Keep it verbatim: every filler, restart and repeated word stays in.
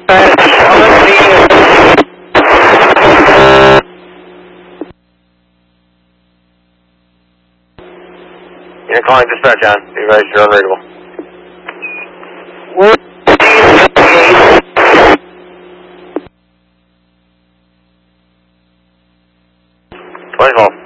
You're calling dispatch on. Be advised you're unreadable. twenty-four.